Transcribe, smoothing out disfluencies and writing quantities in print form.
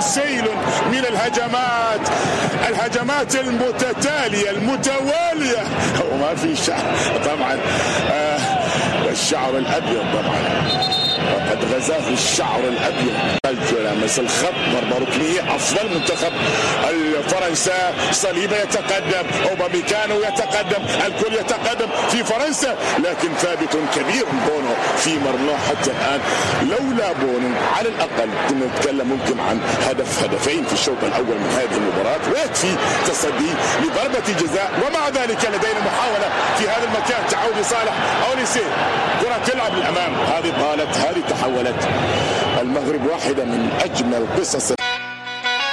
سيل من الهجمات المتتالية المتوالية، وما في شعر طبعا. الشعر الأبيض طبعا وقد غزاه الشعر الأبيض. لمس الخط، ضربة ركنية. أفضل منتخب فرنسا. صليبة يتقدم، أوباميكانو يتقدم، الكل يتقدم في فرنسا، لكن ثابت كبير بونو في مرماه حتى الآن. لولا بونو على الأقل كنا نتكلم ممكن عن هدفين في الشوط الأول من هذه المباراة، ويكفي تصدي لضربة جزاء. ومع ذلك لدينا محاولة في هذا المكان، تعود لصالح أوليسي، كرة تلعب للأمام، هذه طالت، هذه تحولت. المغرب واحدة من أجمل قصص